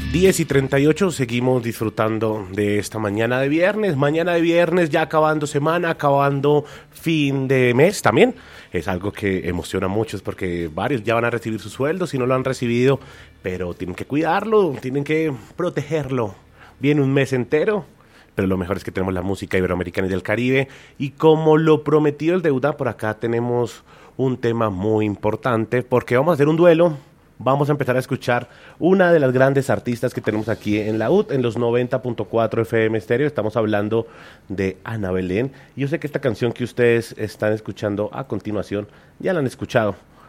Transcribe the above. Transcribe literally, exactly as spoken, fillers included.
diez y treinta y ocho, seguimos disfrutando de esta mañana de viernes, mañana de viernes, ya acabando semana, acabando fin de mes también. Es algo que emociona a muchos porque varios ya van a recibir su sueldo, si no lo han recibido, pero tienen que cuidarlo, tienen que protegerlo. Viene un mes entero, pero lo mejor es que tenemos la música iberoamericana y del Caribe, y como lo prometido el deuda, por acá tenemos un tema muy importante, porque vamos a hacer un duelo. Vamos a empezar a escuchar una de las grandes artistas que tenemos aquí en la U T, en los noventa punto cuatro F M Estéreo. Estamos hablando de Ana Belén. Yo sé que esta canción que ustedes están escuchando a continuación ya la han escuchado,